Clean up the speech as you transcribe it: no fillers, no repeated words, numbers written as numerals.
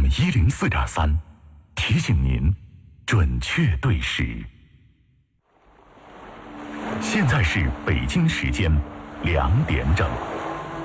FM104.3，提醒您准确对时。现在是北京时间2点整。